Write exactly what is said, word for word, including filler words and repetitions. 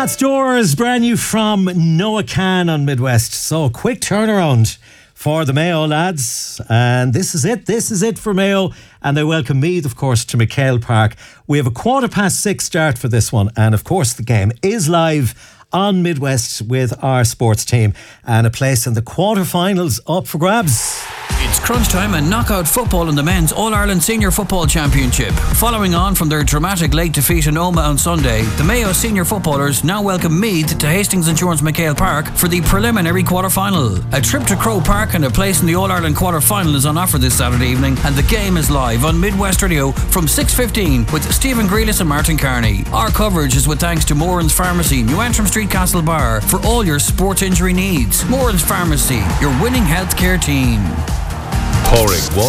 That's Doors, brand new from Noah Can on Midwest. So quick turnaround for the Mayo lads, and this is it this is it for Mayo, and they welcome Meath, of course, to McHale Park. We have a quarter past six start for this one, and of course the game is live on Midwest with our sports team, and a place in the quarterfinals up for grabs. It's crunch time and knockout football in the men's All-Ireland Senior Football Championship. Following on from their dramatic late defeat in Omagh on Sunday, the Mayo senior footballers now welcome Meath to Hastings Insurance McHale Park for the preliminary quarter-final. A trip to Croke Park and a place in the All-Ireland quarter-final is on offer this Saturday evening, and the game is live on Midwest Radio from six fifteen with Stephen Grealis and Martin Carney. Our coverage is with thanks to Moran's Pharmacy, New Antrim Street, Castlebar, for all your sports injury needs. Moran's Pharmacy, your winning healthcare team. Pouring